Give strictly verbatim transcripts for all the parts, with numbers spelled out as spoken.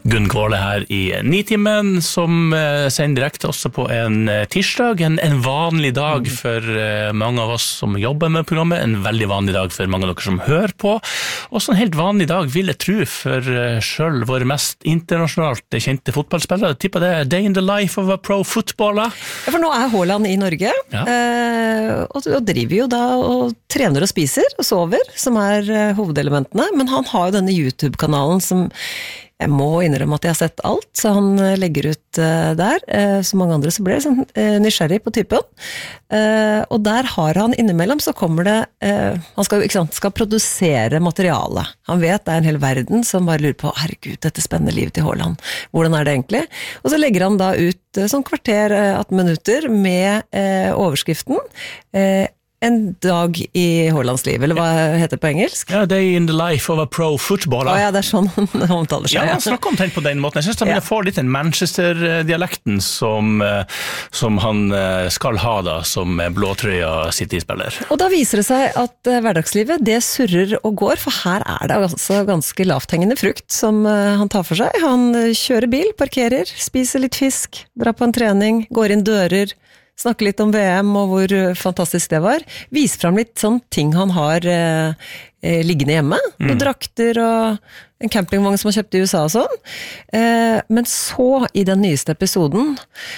Gunn Kvåle her i Nitimen, som sender direkte også på en tirsdag, en, en vanlig dag for mange av oss som jobber med programmet, en veldig vanlig dag for mange av dere som hører på, også en helt vanlig dag, vil jeg tro, for selv våre mest internasjonalt kjente fotballspillere. Jeg tipper det er day in the life of a pro footballer. Ja, for nå er Haaland i Norge, ja. eh, og, og driver jo da og trener og spiser og sover, som er eh, hovedelementene, men han har jo denne YouTube-kanalen som jeg må innrømme at jeg har sett alt, så han legger ut uh, der. Uh, som mange andre så ble jeg sånn, uh, nysgjerrig på typen. Uh, og der har han innimellom, så kommer det, uh, han skal, ikke sant, skal produsere materiale. Han vet det er en hel verden som bare lurer på, herregud, dette spennende livet til Haaland. Hvordan er det egentlig? Og så legger han da ut uh, sånn kvarter, uh, atten minutter med uh, overskriften uh, en dag i Haalands liv, eller hva heter det på engelsk? Ja, day in the life of a pro footballer. Å ja, det er sånn han omtaler seg. Ja, han snakker omtrent på den måten. Jeg synes han ja. får litt den Manchester-dialekten som, som han skal ha da, som blåtrøya City-spiller. Og da viser det seg at hverdagslivet, det surrer og går, for her er det altså ganske lavthengende frukt som han tar for seg. Han kjører bil, parkerer, spiser litt fisk, drar på en trening, går inn dører, snakke litt om V M og hvor fantastisk det var. Vis frem litt sånn ting han har eh, liggende hjemme. Mm. Noen drakter og en campingvogn som han kjøpte i U S A og sånn. Eh, men så, i den nyeste episoden,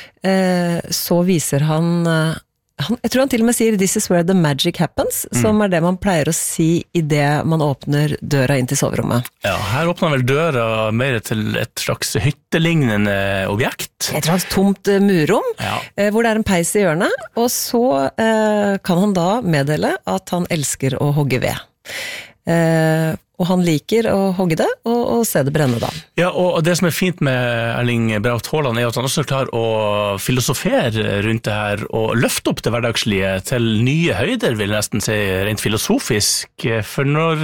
eh, så viser han... Eh, han... Jeg tror han til og med sier «This is where the magic happens», mm. som er det man pleier å si i det man åpner døra inn til soverommet. Ja, her åpner han vel døra mer til et slags hyttelignende objekt. Et slags tomt murrom, ja. eh, hvor det er en peis i hjørnet, og så eh, kan han da meddele at han elsker å hogge ved. Eh, og han liker å hogge det, og, og se det brenne da. Ja, og det som er fint med Erling Braut Haaland er at han også klarer å filosofere rundt det her, og løfte opp det hverdagslige til nye høyder, vil jeg nesten si, rent filosofisk. For når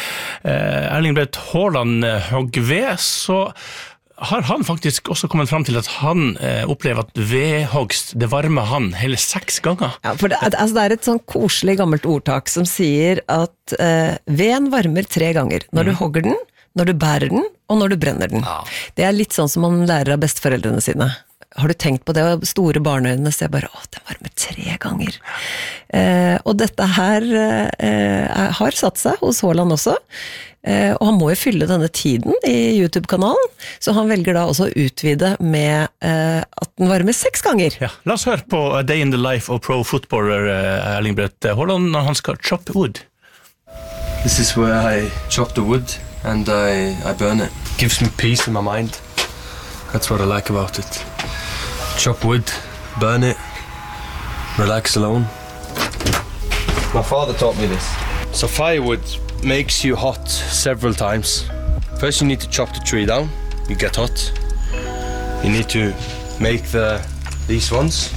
eh, Erling Braut Haaland hogger ved, så har han faktisk også kommet frem til at han eh, opplever at vedhogst, det varmer han hele seks ganger. Ja, for det, altså det er et sånn koselig gammelt ordtak som sier at eh, veden varmer tre ganger. Når mm. du hogger den, når du bærer den, og når du brenner den. Ja. Det er litt sånn som man lærer av besteforeldrene sine. Har du tenkt på det? Store barneøynene ser bare, å, den varmer tre ganger. Eh, og dette her eh, har satt seg hos Haaland også. Eh, og han må jo fylle denne tiden i YouTube-kanalen, så han velger da også å utvide med eh, at den varmer seks ganger. Ja, la oss høre på A Day in the Life of Pro Footballer uh, Erling Braut Haaland når han skal chop wood. This is where I chop the wood and I, I burn it. Gives me peace in my mind. That's what I like about it. Chop wood, burn it, relax alone. My father taught me this. So firewood makes you hot several times. First you need to chop the tree down, you get hot. You need to make the these ones.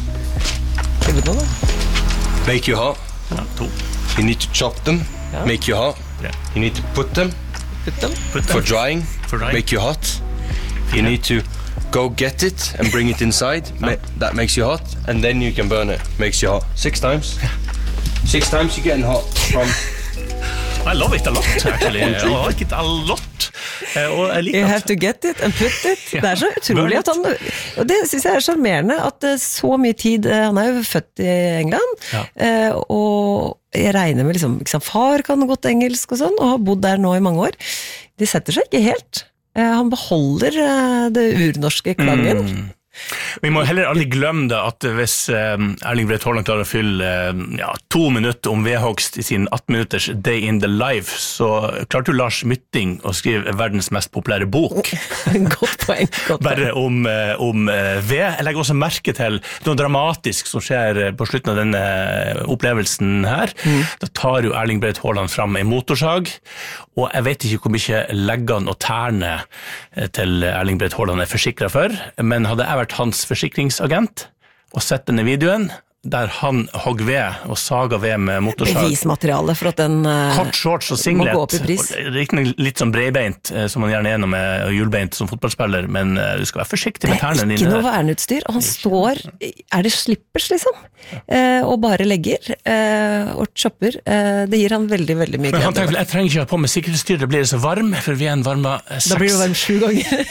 Make you hot. You need to chop them, yeah. Make you hot. Yeah. You need to put them, put them? Put them. For, drying, for drying, make you hot. You yeah. need to go get it and bring it inside. Oh. That makes you hot, and then you can burn it. Makes you hot. Six times. Six times you're getting hot from... I love it a lot, actually. I like it a lot. Og jeg liker you have to get it and put it. Det er så utrolig at han... Og det synes jeg er charmerende, at så mye tid... Han er jo født i England, ja. Og jeg regner med liksom... Far kan godt engelsk og sånn, og har bodd der nå i mange år. De setter seg ikke helt. Han beholder det urnorske klangen. Mm. Vi må heller aldri glemme det at hvis Erling Braut Haaland klarer å fylle ja, to minutter om vedhogst i sin atten minutters Day in the Life, så klarte du Lars Mytting å skrive verdens mest populære bok. Godt poeng. Godt Bare om, om ved. Jeg legger også merke til noe dramatisk som skjer på slutten av denne opplevelsen her. Mm. Da tar jo Erling Braut Haaland fram en motorsag, og jeg vet ikke hvor mye leggene og tærne til Erling Braut Haaland er forsikret for, men hadde jeg vært hans forsikringsagent og sett denne videoen, der han hogg ved og saga ved med motorsag. Bevismateriale for at den uh, kort shorts og singlet. Må gå opp i pris. Riktig litt sånn breibeint, som man gjerne er gjennom med hjulbeint som fotballspiller, men uh, du skal være forsiktig med tærne dine. Det er ikke noe verneutstyr, og han står, er det slippers liksom, uh, og bare legger, uh, og chopper, uh, det gir han veldig, veldig mye glede. Men han tenker vel, jeg trenger ikke ha på med sikkerhetsstyr, det blir så varm, for vi er en varma seks. Da blir det varm sju ganger.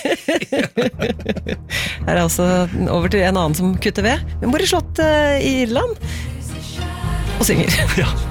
Her er altså over til en annen som kutter ved. Vi bor i slott uh, i Irland og synger. Ja.